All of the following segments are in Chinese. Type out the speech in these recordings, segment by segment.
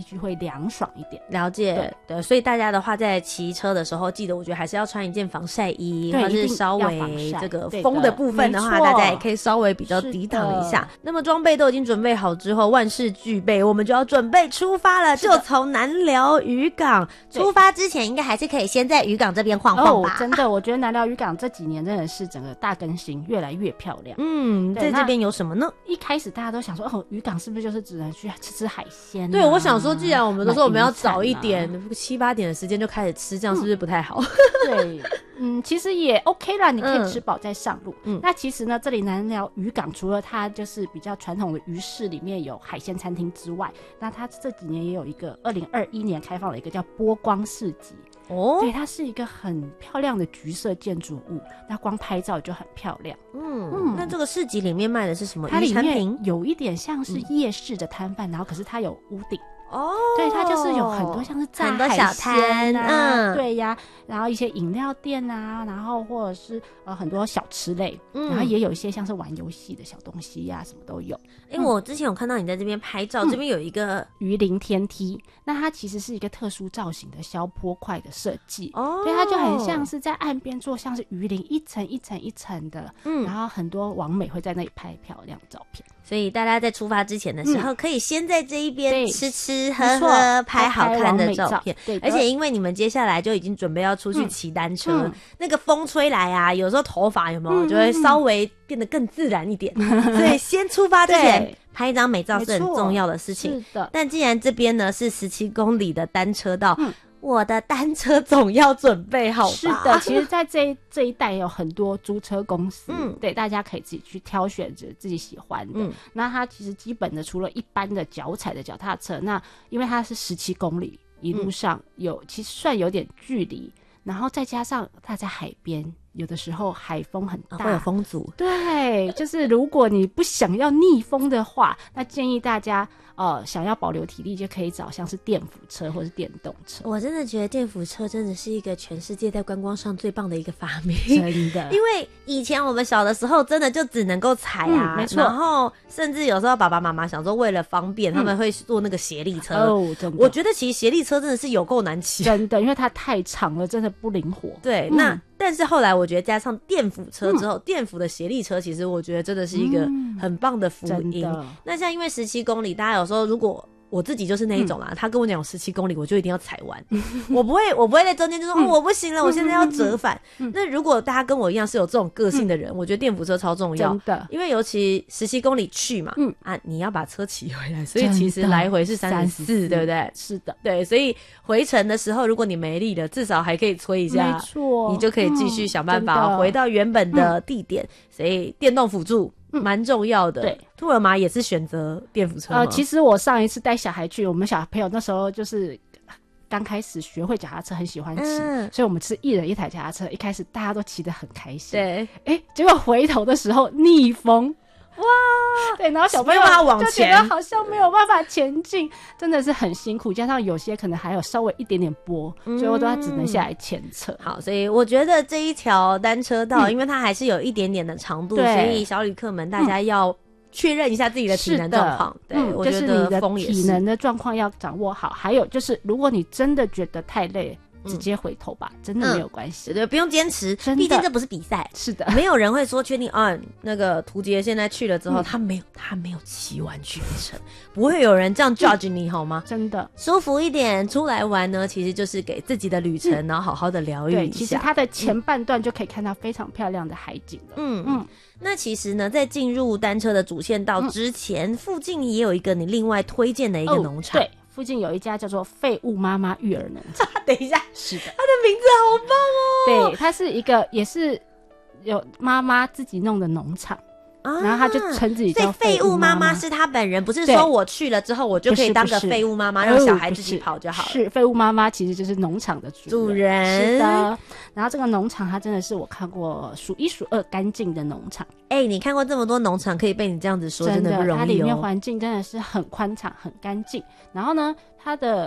去会凉爽一点。 了解，对，所以大家的话在骑车的时候，记得我觉得还是要穿一件防晒衣，或是稍微这个风的部分的话，大家也可以稍微比较抵挡一下。那么装备都已经准备好之后，万事俱备，我们就要准备出发了，就从南寮渔港出发之前，应该还是可以先在渔港这边晃晃吧。 真的，我觉得南寮渔港这几年真的是整个大更新，越来越漂亮。 在这边有什么呢？ 一开始大家都想说，渔港是不是就是只能去吃吃海鲜？ 对，我想说，既然我们都说我们要早一点，7、8点的时间就开始吃，这样是不是不太好？ 对，其实也 OK 啦，你可以吃饱再上路。那其实呢，这里南寮渔港除了它就是比较传统的渔市里面有海鲜餐厅之外，那它这几年也有一个2021年开放了一个叫波光市集。对，它是一个很漂亮的橘色建筑物，那光拍照就很漂亮。 那这个市集里面卖的是什么？ 它里面有一点像是夜市的摊贩，然后可是它有屋顶。对，它就是有很多像是炸海鲜啊， 很多小摊， 对呀，然后一些饮料店啊，然后或者是很多小吃类，然后也有一些像是玩游戏的小东西呀，什么都有。 我之前有看到你在这边拍照，这边有一个鱼鳞天梯，那它其实是一个特殊造型的消波块的设计，对，它就很像是在岸边做像是鱼鳞一层一层一层的，然后很多网美会在那里拍漂亮的照片。 所以大家在出发之前的时候，可以先在这一边吃吃喝喝，拍好看的照片。而且因为你们接下来就已经准备要出去骑单车，那个风吹来啊，有时候头发有没有就会稍微变得更自然一点。所以先出发之前拍一张美照是很重要的事情。 是的。 但既然这边呢是17公里的单车道，我的单车总要准备好吧？ 是的，其实在这一带有很多租车公司，对，大家可以自己去挑选着自己喜欢的。那它其实基本的除了一般的脚踩的脚踏车，那因为它是17公里，一路上其实算有点距离，然后再加上它在海边，有的时候海风很大， 会有风阻。 对，就是如果你不想要逆风的话，那建议大家想要保留体力，就可以找像是电扶车或是电动车。 我真的觉得电扶车真的是一个全世界在观光上最棒的一个发明， 真的。 因为以前我们小的时候真的就只能够踩啊， 没错。 然后甚至有时候爸爸妈妈想说为了方便，他们会坐那个协力车。 真的。 我觉得骑协力车真的是有够难骑， 真的，因为它太长了，真的不灵活。 对，但是后来我觉得加上电扶车之后，电扶的协力车其实我觉得真的是一个很棒的福音。那像因为17公里，大家有时候如果我自己就是那一种啦，他跟我讲有17公里，我就一定要踩完，我不会在中间就说我不行了，我现在要折返。那如果大家跟我一样是有这种个性的人，我觉得电扶车超重要， 真的， 因为尤其17公里去嘛，你要把车骑回来，所以其实来回是34，对不对？ 是的， 对，所以回程的时候，如果你没力了，至少还可以催一下， 没错， 你就可以继续想办法回到原本的地点。所以电动辅助蛮重要的。 对， 兔儿妈也是选择电扶车吗？ 其实我上一次带小孩去，我们小朋友那时候就是刚开始学会脚踏车，很喜欢骑，所以我们是一人一台脚踏车。一开始大家都骑得很开心， 对， 结果回头的时候逆风。哇，对，然后小朋友就觉得好像没有办法前进，真的是很辛苦，加上有些可能还有稍微一点点坡，所以我都只能下来牵车。 好，所以我觉得这一条单车道，因为它还是有一点点的长度，所以小旅客们大家要确认一下自己的体能状况。对，我觉得就是你的体能的状况要掌握好。还有就是，如果你真的觉得太累，直接回头吧，真的没有关系， 对，不用坚持，毕竟这不是比赛。 是的， 没有人会说确定那个涂杰现在去了之后，他没有骑完全程，不会有人这样 judge 你好吗？ 真的， 舒服一点，出来玩呢，其实就是给自己的旅程，然后好好的疗愈一下。 对，其实它的前半段就可以看到非常漂亮的海景了。 那其实呢，在进入单车的主线道之前，附近也有一个你另外推荐的一个农场。 对。附近有一家叫做废物妈妈育儿农场。 等一下， 是的， 它的名字好棒哦。对，它是一个也是有妈妈自己弄的农场，然后他就称自己叫废物妈妈，是他本人，不是说我去了之后我就可以当个废物妈妈，让小孩自己跑就好了。 是废物妈妈其实就是农场的主人。是的，然后这个农场它真的是我看过数1数2干净的农场。 你看过这么多农场，可以被你这样子说，真的不容易哦。 它里面环境真的是很宽敞、很干净。然后呢，它的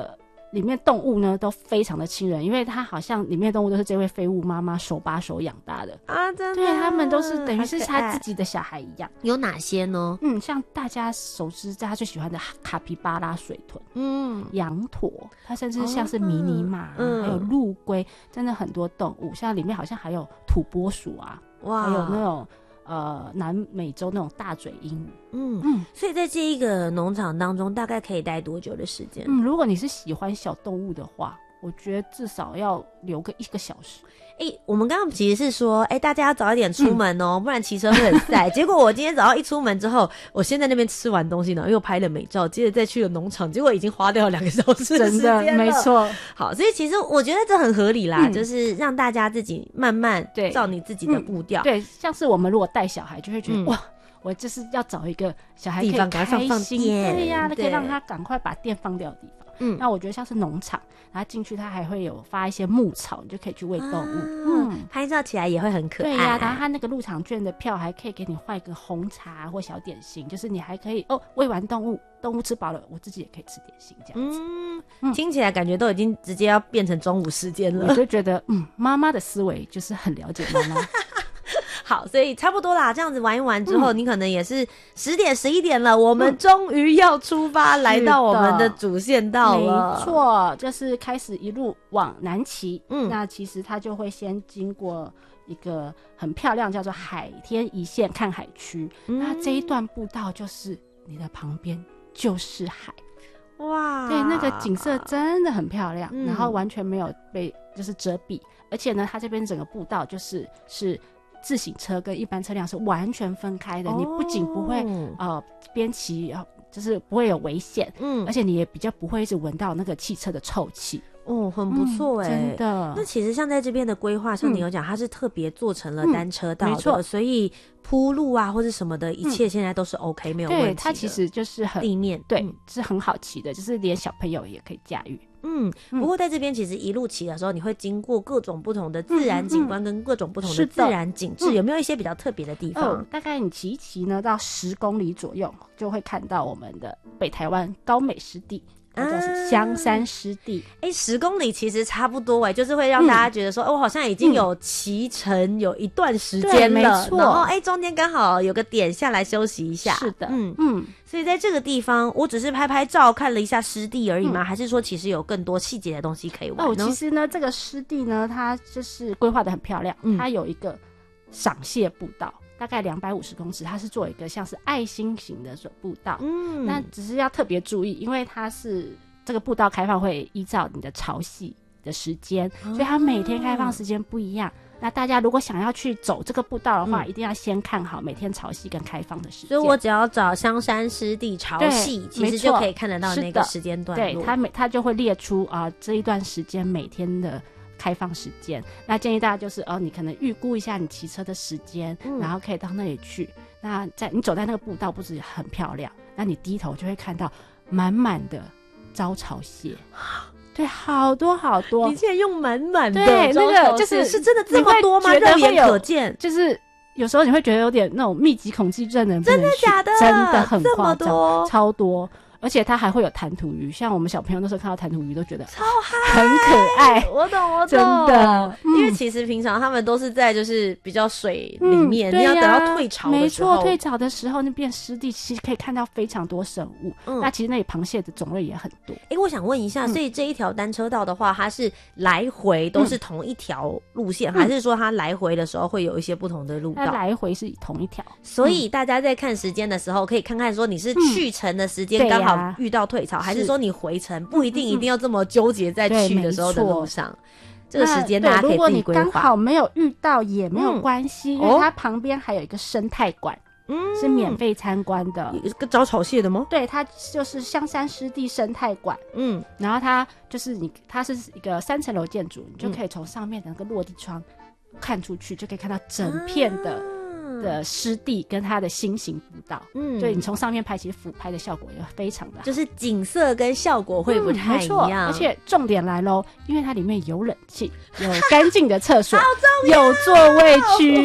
里面动物呢都非常的亲人，因为它好像里面的动物都是这位废物妈妈手把手养大的啊，真的， 对，他们都是等于是他自己的小孩一样。 有哪些呢？ 像大家熟知大家最喜欢的卡皮巴拉水豚，羊驼，它甚至像是迷你马，还有陆龟，真的很多动物，像里面好像还有土拨鼠啊，哇，还有那种南美洲那种大嘴鹦鹉。 所以在这一个农场当中大概可以待多久的时间？ 如果你是喜欢小动物的话，我觉得至少要留个1个小时。 我们刚刚其实是说大家要早一点出门哦，不然骑车会很晒。结果我今天早上一出门之后，我先在那边吃完东西呢，又拍了美照，接着再去了农场，结果已经花掉2个小时的时间了。 真的没错。 好，所以其实我觉得这很合理啦，就是让大家自己慢慢照你自己的步调。 对，像是我们如果带小孩就会觉得哇，我就是要找一个小孩可以开心，对呀，可以让他赶快把电放掉的地方。那我觉得像是农场，然后进去它还会有发一些牧草，你就可以去喂动物。 拍照起来也会很可爱。 对呀，然后它那个入场券的票还可以给你换一个红茶或小点心，就是你还可以喂完动物吃饱了，我自己也可以吃点心这样子。 听起来感觉都已经直接要变成中午时间了。 我就觉得妈妈的思维就是很了解妈妈。 好，所以差不多啦，这样子玩一玩之后，你可能也是10点11点了，我们终于要出发，来到我们的主线道了。 没错，就是开始一路往南骑。那其实它就会先经过一个很漂亮叫做海天一线看海区。那这一段步道就是你的旁边就是海。哇，对，那个景色真的很漂亮，然后完全没有被就是遮蔽，而且呢，它这边整个步道是自行车跟一般车辆是完全分开的，你不仅不会边骑就是不会有危险，而且你也比较不会一直闻到那个汽车的臭气。 很不错真的。 那其实像在这边的规划上，你有讲它是特别做成了单车道的，没错，所以铺路啊或者什么的，一切现在都是 OK 没有问题的。 对，它其实就是很地面， 对，是很好骑的，就是连小朋友也可以驾驭。 不过在这边其实一路骑的时候，你会经过各种不同的自然景观跟各种不同的自然景致，有没有一些比较特别的地方？ 大概你骑一骑呢，到10公里左右，就会看到我们的北台湾高美湿地。就是香山湿地。 10公里其实差不多就是会让大家觉得说我好像已经有骑程有一段时间了，没错，然后中间刚好有个点下来休息一下。 是的。 所以在这个地方我只是拍拍照看了一下湿地而已吗？还是说其实有更多细节的东西可以玩呢？ 其实呢这个湿地呢它就是规划的很漂亮，它有一个赏蟹步道，大概250公尺，它是做一个像是爱心型的步道。那只是要特别注意，因为它是这个步道开放会依照你的潮汐的时间，所以它每天开放时间不一样。那大家如果想要去走这个步道的话，一定要先看好每天潮汐跟开放的时间。 所以我只要找香山湿地潮汐，其实就可以看得到那个时间段落。 对，它就会列出这一段时间每天的开放时间。那建议大家就是你可能预估一下你骑车的时间，然后可以到那里去。那你走在那个步道不是很漂亮，那你低头就会看到满满的招潮蟹。对，好多好多。 你竟然用满满的， 对，那个是真的这么多吗？肉眼可见， 就是有时候你会觉得有点那种密集恐惧症的人， 真的假的？ 真的很夸张， 这么多， 超多。而且它还会有弹涂鱼，像我们小朋友那时候看到弹涂鱼都觉得超嗨， 很可爱。 我懂， 真的， 因为其实平常他们都是在就是比较水里面，你要等到退潮的时候， 没错，退潮的时候那边湿地其实可以看到非常多生物。那其实那里螃蟹的种类也很多。 我想问一下，所以这一条单车道的话，它是来回都是同一条路线，还是说它来回的时候会有一些不同的路道？ 它来回是同一条， 所以大家在看时间的时候，可以看看说你是去程的时间刚好遇到退潮，还是说你回程不一定要这么纠结在去的时候的路上。这个时间大家可以自己规划。 如果你刚好没有遇到也没有关系，因为它旁边还有一个生态馆，是免费参观的。 一个招潮蟹的吗？ 对，它就是香山湿地生态馆。然后它就是它是一个3层楼建筑，你就可以从上面的那个落地窗看出去，就可以看到整片的湿地跟它的新型步道。对，你从上面拍，其实俯拍的效果也非常的好， 就是景色跟效果会不太一样。 而且重点来咯，因为它里面有冷气，有干净的厕所，有座位区。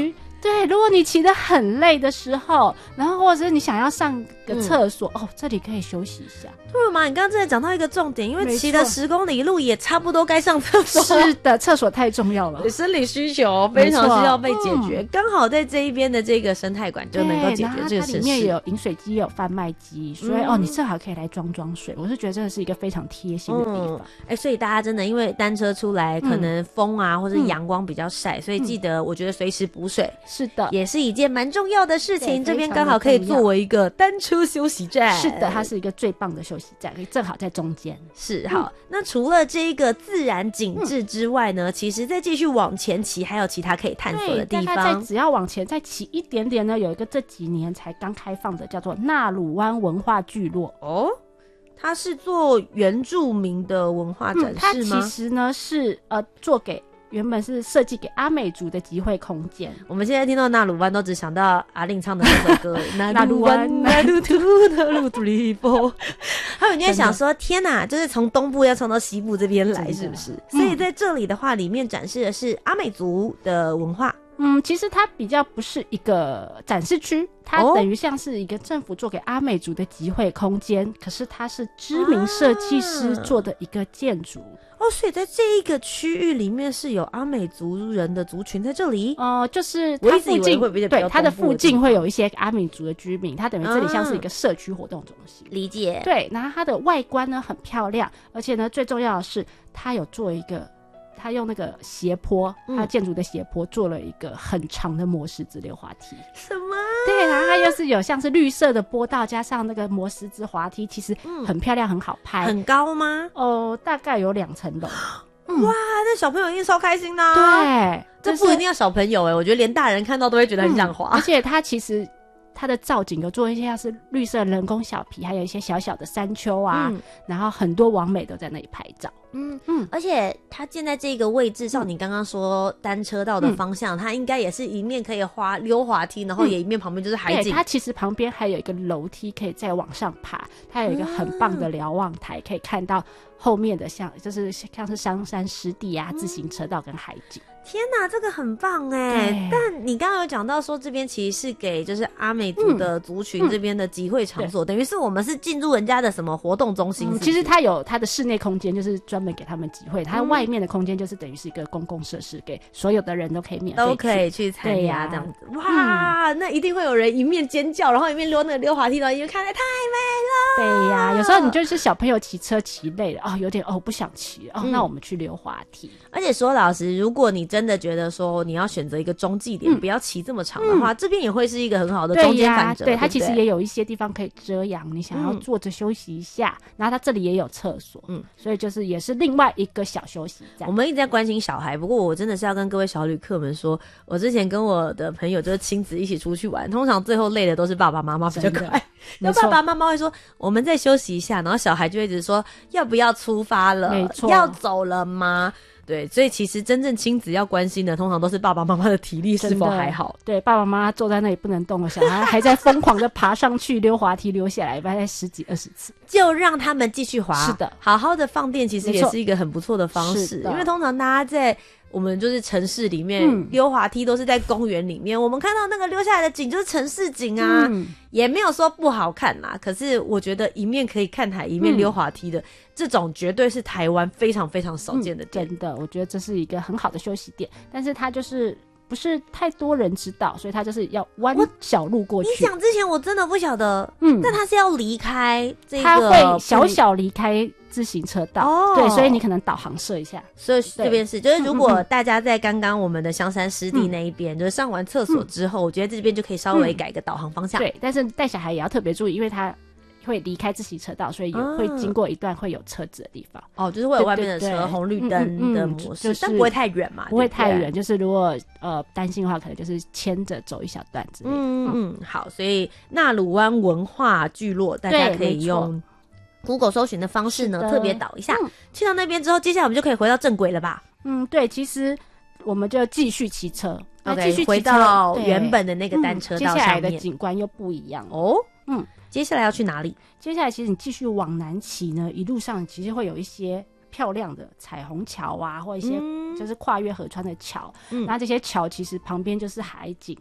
对，如果你骑得很累的时候，然后或者是你想要上个厕所，这里可以休息一下。 兔乳妈，你刚刚真的讲到一个重点，因为骑了10公里路也差不多该上厕所。 是的，厕所太重要了， 生理需求非常需要被解决。刚好在这一边的这个生态馆就能够解决这个事情。 它里面有饮水机，也有贩卖机，所以你正好可以来装水。我是觉得这是一个非常贴心的地方。 所以大家真的因为单车出来，可能风啊或者阳光比较晒，所以记得我觉得随时补水， 是的， 也是一件蛮重要的事情。这边刚好可以作为一个单车休息站。 是的，它是一个最棒的休息站，正好在中间。 是好，那除了这个自然景致之外呢，其实再继续往前骑，还有其他可以探索的地方。 大概只要往前再骑一点点呢，有一个这几年才刚开放的，叫做纳鲁湾文化聚落。 它是做原住民的文化展示吗？ 它其实呢是做给原本是设计给阿美族的集会空间。 我们现在听到纳鲁湾都只想到阿令唱的那首歌纳鲁湾纳鲁图纳鲁图里波。还有你在想说天哪，就是从东部要唱到西部这边来是不是？所以在这里的话，里面展示的是阿美族的文化。 其实它比较不是一个展示区，它等于像是一个政府做给阿美族的集会空间，可是它是知名设计师做的一个建筑。 所以在这一个区域里面是有阿美族人的族群在这里。 就是它附近对它的附近会有一些阿美族的居民，它等于这里像是一个社区活动中心。 理解。 对，然后它的外观呢很漂亮，而且呢最重要的是它有做一个。他用那个斜坡，他建筑的斜坡做了一个很长的磨石子溜滑梯。 什么？ 对，然后它又是有像是绿色的坡道，加上那个磨石子滑梯，其实很漂亮，很好拍。 很高吗？ 大概有2层楼。 哇，那小朋友一定超开心的。 对， 这不一定要小朋友我觉得连大人看到都会觉得很想滑。 而且它其实它的造景有做一些像是绿色人工小皮，还有一些小小的山丘啊，然后很多网美都在那里拍照。 而且它建在这个位置上，你刚刚说单车道的方向，它应该也是一面可以溜滑梯，然后也一面旁边就是海景。 对，它其实旁边还有一个楼梯可以再往上爬，它有一个很棒的瞭望台，可以看到后面的像是香山湿地啊、自行车道跟海景。 天哪，这个很棒哎！但你刚刚有讲到说这边其实是给就是阿美族的族群这边的集会场所，等于是我们是进入人家的什么活动中心是不是？ 其实它有它的室内空间，就是专门给他们集会，它外面的空间就是等于是一个公共设施，给所有的人都可以免费都可以去参加这样子。哇，那一定会有人一面尖叫，然后一面溜那个溜滑梯，然后一面看来太美了。对呀，有时候你就是小朋友骑车骑累了有点不想骑那我们去溜滑梯。 而且说老实，如果你真的觉得说你要选择一个中继点，不要骑这么长的话，这边也会是一个很好的中间反折。 对，它其实也有一些地方可以遮阳，你想要坐着休息一下，然后它这里也有厕所，所以就是也是另外一个小休息站。 我们一直在关心小孩，不过我真的是要跟各位小旅客们说，我之前跟我的朋友就是亲子一起出去玩，通常最后累的都是爸爸妈妈比较快，那爸爸妈妈会说我们再休息一下，然后小孩就一直说要不要出发了， 没错， 要走了吗？对，所以其实真正亲子要关心的，通常都是爸爸妈妈的体力是否还好。 对，爸爸妈妈坐在那里不能动了，小孩还在疯狂的爬上去溜滑梯溜下来，大概10几20次， 就让他们继续滑。 是的， 好好的放电其实也是一个很不错的方式，因为通常大家在我们就是城市里面溜滑梯都是在公园里面，我们看到那个溜下来的景就是城市景啊，也没有说不好看啦。可是我觉得一面可以看海一面溜滑梯的这种绝对是台湾非常非常少见的点。 真的，我觉得这是一个很好的休息点，但是它就是不是太多人知道，所以它就是要弯小路过去。 你讲之前我真的不晓得，但它是要离开这个， 它会小小离开自行车道，对，所以你可能导航设一下。 所以这边是，就是如果大家在刚刚我们的香山湿地那一边，就是上完厕所之后，我觉得这边就可以稍微改个导航方向。 对，但是带小孩也要特别注意，因为它会离开自行车道，所以也会经过一段会有车子的地方。 就是会有外面的车红绿灯的模式，但不会太远嘛， 不会太远。就是如果担心的话，可能就是牵着走一小段之类的。 好，所以纳鲁湾文化聚落，大家可以用Google 搜寻的方式呢，特别导一下。去到那边之后，接下来我们就可以回到正轨了吧？ 对，其实我们就继续骑车， 继续回到原本的那个单车道上面。 接下来的景观又不一样哦。接下来要去哪里？ 接下来其实你继续往南骑呢，一路上其实会有一些漂亮的彩虹桥啊，或一些就是跨越河川的桥。那这些桥其实旁边就是海景。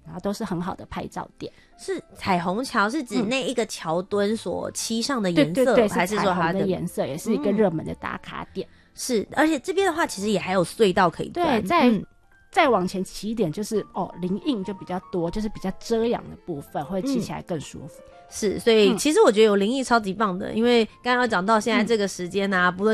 然后都是很好的拍照点。 是彩虹桥是指那一个桥墩所漆上的颜色， 对对对， 还是说它的颜色，也是一个热门的打卡点。 是，而且这边的话其实也还有隧道可以钻。 对，再往前骑一点就是林荫就比较多，就是比较遮阳的部分，会骑起来更舒服。 是，所以其实我觉得有林荫超级棒的，因为刚刚讲到现在这个时间啊，不论